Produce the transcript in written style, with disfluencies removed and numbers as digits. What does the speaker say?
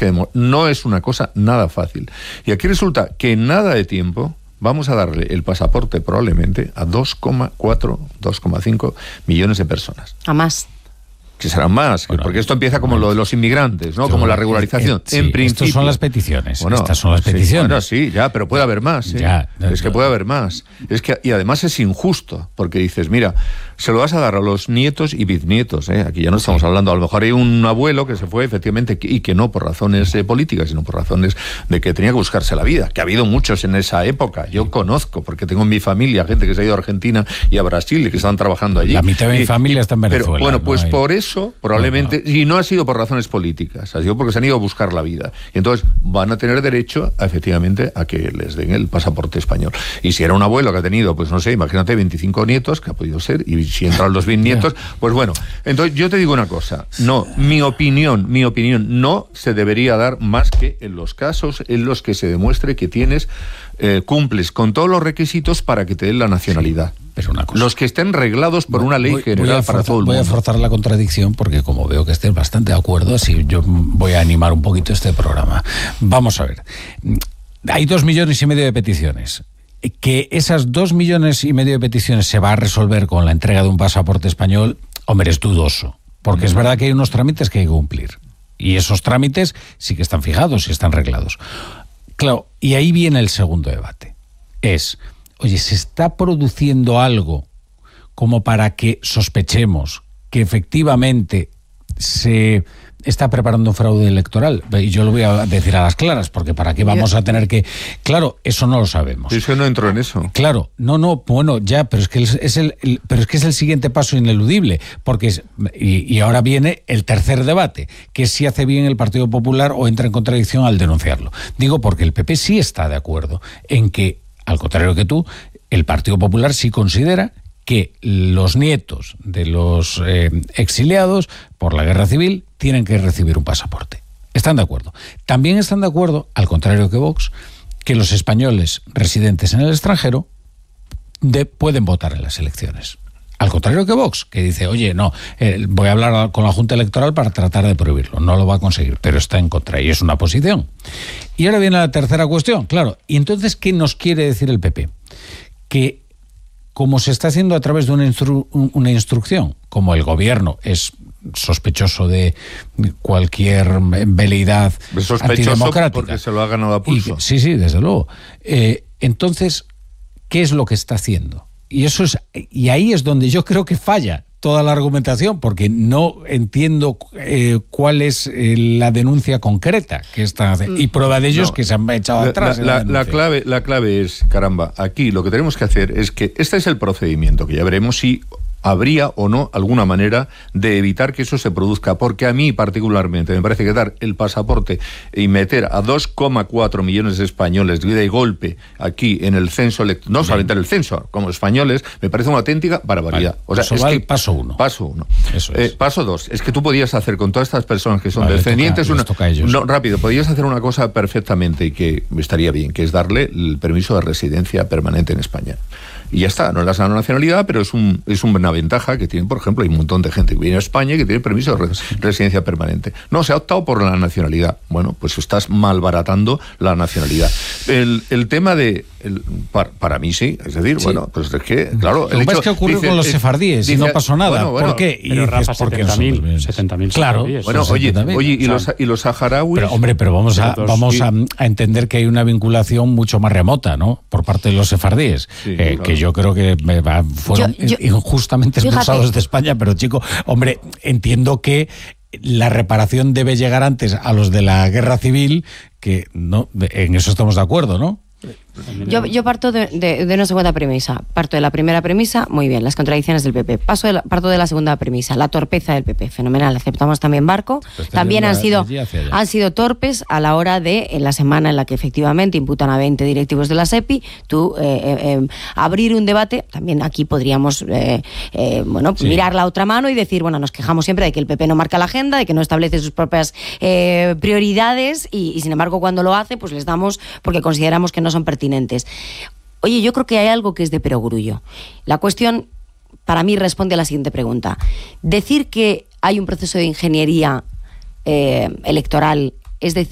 que no es una cosa nada fácil. Y aquí resulta que en nada de tiempo vamos a darle el pasaporte probablemente a 2,4, 2,5 millones de personas. A más. Que serán más, bueno, porque esto empieza como lo de los inmigrantes, ¿no? Como la regularización. Sí, en principio. Estas son las peticiones. Bueno, estas son las peticiones. Bueno, sí, ya, pero puede haber más. Ya, es que puede haber más. Y además es injusto, porque dices, mira, se lo vas a dar a los nietos y bisnietos. Aquí ya no estamos hablando, a lo mejor hay un abuelo que se fue, efectivamente, y que no por razones políticas, sino por razones de que tenía que buscarse la vida, que ha habido muchos en esa época. Yo conozco, porque tengo en mi familia gente que se ha ido a Argentina y a Brasil y que están trabajando allí. La mitad de mi familia está en Venezuela. Pero, bueno, pues por eso, probablemente, y no ha sido por razones políticas, ha sido porque se han ido a buscar la vida. Y entonces van a tener derecho, efectivamente, a que les den el pasaporte español. Y si era un abuelo que ha tenido, pues no sé, imagínate, 25 nietos, que ha podido ser, y si entran los bisnietos, pues bueno. Entonces yo te digo una cosa, no, mi opinión, no se debería dar más que en los casos en los que se demuestre que tienes, cumples con todos los requisitos para que te den la nacionalidad. Sí. Pero una cosa. Los que estén reglados por una ley general para todo el mundo. Voy a forzar la contradicción porque como veo que estés bastante de acuerdo, así yo voy a animar un poquito este programa. Vamos a ver. Hay 2,5 millones de peticiones. Que esas 2,5 millones de peticiones se va a resolver con la entrega de un pasaporte español, hombre, es dudoso. Porque es verdad que hay unos trámites que hay que cumplir. Y esos trámites sí que están fijados y están reglados. Claro, y ahí viene el segundo debate. Oye, ¿se está produciendo algo como para que sospechemos que efectivamente se está preparando un fraude electoral? Y yo lo voy a decir a las claras, porque ¿para qué vamos a tener que...? Claro, eso no lo sabemos. Yo no entro en eso. Claro, bueno, ya, pero es que es el siguiente paso ineludible, porque y ahora viene el tercer debate, que es si hace bien el Partido Popular o entra en contradicción al denunciarlo. Digo porque el PP sí está de acuerdo en que, al contrario que tú, el Partido Popular sí considera que los nietos de los exiliados por la guerra civil tienen que recibir un pasaporte. Están de acuerdo. También están de acuerdo, al contrario que Vox, que los españoles residentes en el extranjero pueden votar en las elecciones. Al contrario que Vox, que dice, oye, no, voy a hablar con la Junta Electoral para tratar de prohibirlo. No lo va a conseguir, pero está en contra y es una posición. Y ahora viene la tercera cuestión, claro. ¿Y entonces qué nos quiere decir el PP? Que como se está haciendo a través de una instrucción, como el gobierno es sospechoso de cualquier veleidad antidemocrática, porque se lo ha ganado a pulso. Sí, desde luego. Entonces, ¿qué es lo que está haciendo? Y ahí es donde yo creo que falla toda la argumentación, porque no entiendo cuál es la denuncia concreta que están haciendo. Y prueba de ello es que se han echado atrás. La clave es, caramba, aquí lo que tenemos que hacer es que este es el procedimiento, que ya veremos si habría o no alguna manera de evitar que eso se produzca, porque a mí particularmente me parece que dar el pasaporte y meter a 2,4 millones de españoles de ida y golpe aquí en el censo, no solamente en el censo, como españoles, me parece una auténtica barbaridad. Vale, o sea, eso va el paso 1. Paso 2, es que tú podías hacer con todas estas personas que son descendientes podías hacer una cosa perfectamente y que estaría bien, que es darle el permiso de residencia permanente en España. Y ya está, no le das la nacionalidad, pero es una ventaja que tienen, por ejemplo, hay un montón de gente que viene a España y que tiene permiso de residencia permanente. No, se ha optado por la nacionalidad. Bueno, pues estás malbaratando la nacionalidad. El tema de... para mí sí, es decir, sí. Bueno, pues es que, claro... Lo que pasa es que ocurrió con los sefardíes y no pasó nada. Bueno, ¿por qué? Pero Rafa, 70.000 claro. Bueno, oye, y los saharauis... Pero vamos a entender que hay una vinculación mucho más remota, ¿no? Por parte de los sefardíes, sí, claro. Que yo creo que fueron injustamente expulsados de España, pero chico, hombre, entiendo que la reparación debe llegar antes a los de la guerra civil, que no, en eso estamos de acuerdo, ¿no? Yo parto de una segunda premisa. Parto de la primera premisa, muy bien, las contradicciones del PP. Parto de la segunda premisa, la torpeza del PP. Fenomenal, aceptamos también Barco. Pues también han sido torpes a la hora de, en la semana en la que efectivamente imputan a 20 directivos de la SEPI, abrir un debate. También aquí podríamos mirar la otra mano y decir, bueno, nos quejamos siempre de que el PP no marca la agenda, de que no establece sus propias prioridades y sin embargo cuando lo hace, pues les damos porque consideramos que no son pertinentes. Oye, yo creo que hay algo que es de perogrullo. La cuestión, para mí, responde a la siguiente pregunta. Decir que hay un proceso de ingeniería electoral, es decir,